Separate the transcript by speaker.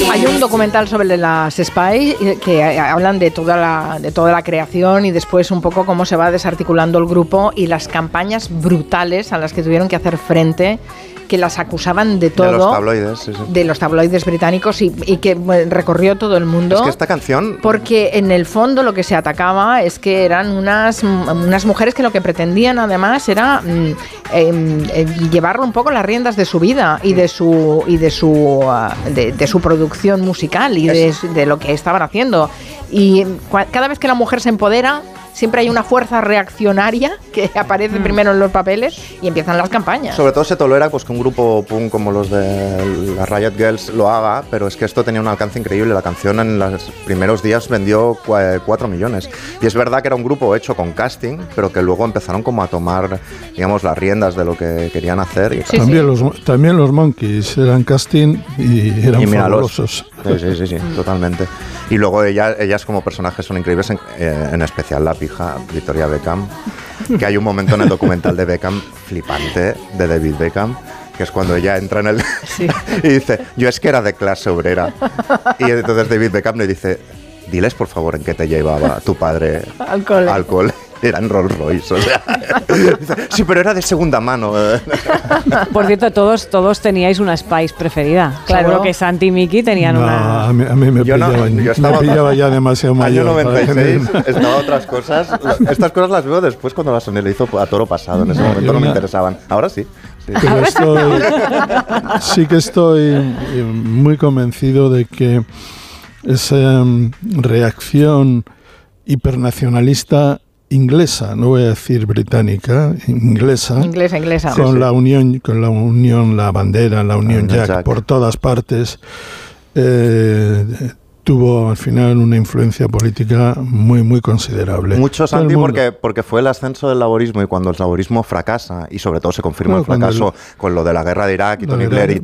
Speaker 1: Hay un documental sobre las Spice que hablan de toda la creación y después un poco cómo se va desarticulando el grupo y las campañas brutales a las que tuvieron que hacer frente, que las acusaban de todo.
Speaker 2: De los tabloides, sí.
Speaker 1: De los tabloides británicos y que recorrió todo el mundo.
Speaker 2: Es que esta canción...
Speaker 1: Porque en el fondo lo que se atacaba es que eran unas mujeres que lo que pretendían además era llevar un poco las riendas de su vida y de su producción musical y de lo que estaban haciendo. Y cada vez que la mujer se empodera, siempre hay una fuerza reaccionaria que aparece primero en los papeles y empiezan las campañas.
Speaker 2: Sobre todo se tolera pues, que un grupo punk como los de las Riot Girls lo haga, pero es que esto tenía un alcance increíble. La canción en los primeros días vendió 4 millones. Y es verdad que era un grupo hecho con casting, pero que luego empezaron como a tomar, digamos, las riendas de lo que querían hacer. Y
Speaker 3: sí, también los Monkeys eran casting y eran fabulosos.
Speaker 2: Sí, totalmente. Y luego ellas como personajes son increíbles, en especial la hija Victoria Beckham, que hay un momento en el documental de Beckham flipante, de David Beckham, que es cuando ella entra en el... Sí. Y dice, yo es que era de clase obrera. Y entonces David Beckham le dice, diles por favor en qué te llevaba tu padre al cole. Eran Rolls Royce, o sea, sí, pero era de segunda mano.
Speaker 4: Por cierto, todos teníais una Spice preferida.
Speaker 1: Claro.
Speaker 4: Seguro que Santi y Miki tenían una...
Speaker 3: A mí me pillaba ya demasiado mayor.
Speaker 2: Año 96, estaba otras cosas. Estas cosas las veo después cuando las analizo a toro pasado. En ese momento no me interesaban. Ahora sí.
Speaker 3: Pero sí que estoy muy convencido de que esa reacción hipernacionalista inglesa, no voy a decir británica, inglesa, con la unión, la bandera, la Unión Jack por todas partes, tuvo al final una influencia política muy, muy considerable.
Speaker 2: Mucho, Santi, porque fue el ascenso del laborismo, y cuando el laborismo fracasa, y sobre todo se confirma el fracaso con lo de la guerra de Irak y Tony Blair